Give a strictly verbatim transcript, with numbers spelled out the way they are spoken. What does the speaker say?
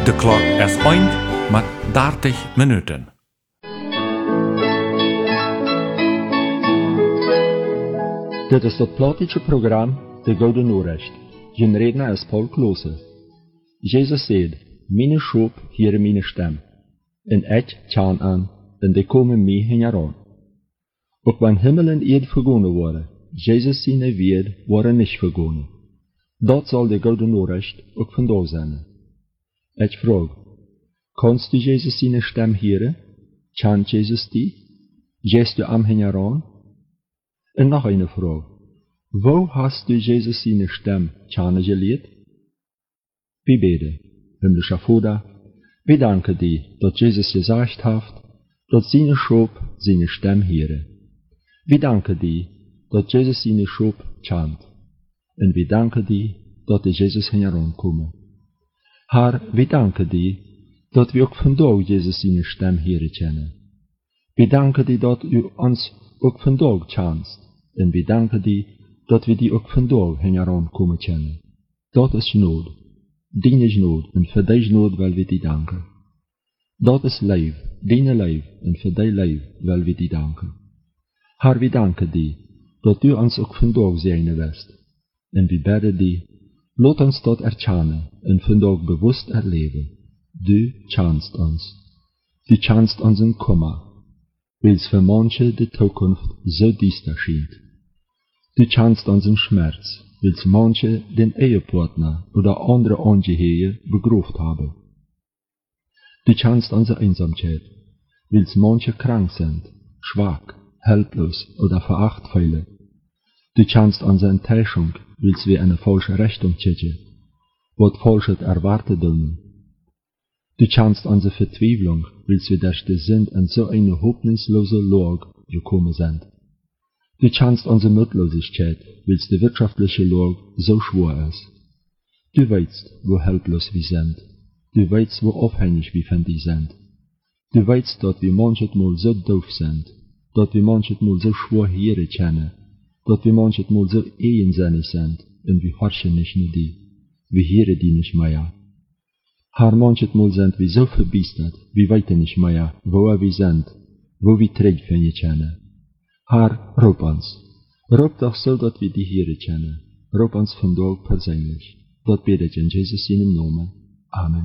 De klok is eind met dertig minuten. Dit is het platische programma De Gouden Noorrecht. Zijn redner is Paul Klose. Jezus zei, mijn schoop hier mijn stem. En ik tjaan aan, en die komen mij heen aan. Ook wanneer Himmel en Erde vergonnen worden, Jezus zijn weer worden niet vergonnen. Dat zal de Gouden Noorrecht ook vandaag zijn. Ik vraag, kannst du Jezus zijn stem horen? Tjaan Jezus die? Gehst du am heen aan? En nog een vraag. Wo hast du Jesus seine Stimme tjane geleerd? Wir beten, himmlischer Vater, wir danken dir, dass Jesus gesagt hat, dass seine Schop seine Stimme hören. Wir danken dir, dass Jesus seine Schop tjant. Und wir danken dir, dass die Jesus herankommen. Herr, wir danken dir, dass wir auch vandaag Jesus seine Stimme hören können. Wir danken dir, dass du uns auch vandaag tjanst. Und wir danken dir, dat we die ook vandaag herankomen kunnen. Dat is nood. Dien is nood, en voor die is nood wil we die danken. Dat is leven, dien leven, en voor die leven wil we die danken. Herr, we danken die, dat u ons ook vandaag zijn wist. En we bidden die, laat ons dat erkennen, en vandaag bewust erleben. Du tjanst ons. Du tjanst ons in Kummer, wils für manche die Zukunft so düster schient. Du tjanst unseren Schmerz, wils manche den Ehepartner oder andere Angehörige begraft haben. Du tjanst unsere Einsamkeit, wils manche krank sind, schwach, hilflos oder verachtfeile. Du tjanst unsere Enttäuschung, wils wir eine falsche Richtung täten, was falsches erwarten dürfen. Du tjanst unsere Verzweiflung, wils wir durch die Sünde in so eine hoffnungslose Lage gekommen sind. Du tjanst unsere Mutlosigkeit, wils die wirtschaftliche Lage so schwer ist. Du weißt, wo helplos wir sind. Du weißt, wo abhängig wir von dir sind. Du weißt, dass wir manches Mal so doof sind, dass wir manches Mal so schwer hören können, dass wir manches Mal so eigensinnig sind, und wir horchen nicht nur die, wir hören die nicht mehr. Herr, manches Mal sind wir so verbiestert, wir weiten nicht mehr, wo wir sind, wo wir trägt von ihr können. Herr, roep ons. Roep doch so, dat wir die Heere kennen. Roep ons vandaag persönlich. Dat bid ik in Jesus' Namen. Amen.